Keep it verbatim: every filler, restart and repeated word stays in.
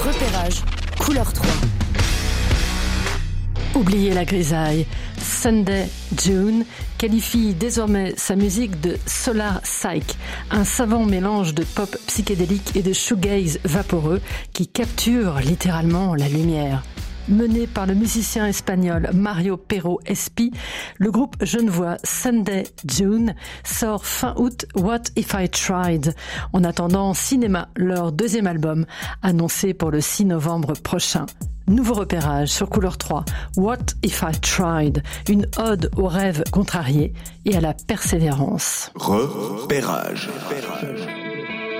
Repérage, couleur trois. Oubliez la grisaille. Sunday June qualifie désormais sa musique de solar psych, un savant mélange de pop psychédélique et de shoegaze vaporeux qui capture littéralement la lumière. Mené par le musicien espagnol Mario Pero Espi, le groupe genevois Sunday June sort fin août What If I Tried, en attendant Cinéma, leur deuxième album, annoncé pour le six novembre prochain. Nouveau repérage sur Couleur trois, What If I Tried, une ode aux rêves contrariés et à la persévérance. Repérage. Repérage.